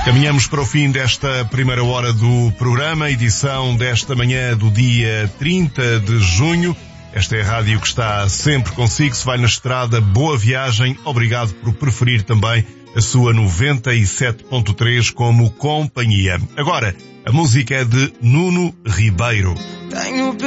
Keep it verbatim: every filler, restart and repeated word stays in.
Caminhamos para o fim desta primeira hora do programa, edição desta manhã do dia trinta de junho. Esta é a rádio que está sempre consigo. Se vai na estrada, boa viagem. Obrigado por preferir também a sua noventa e sete ponto três como companhia. Agora, a música é de Nuno Ribeiro. Tenho